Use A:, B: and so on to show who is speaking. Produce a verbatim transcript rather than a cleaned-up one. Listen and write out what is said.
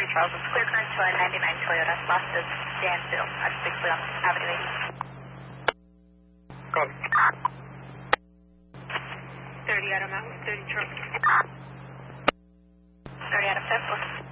A: Charles. It's clear current to a ninety-nine Toyota, lost to Danville at sixty on Avenue eighty.
B: Copy.
C: thirty Adam out, thirty Charles.
A: thirty out of fifth.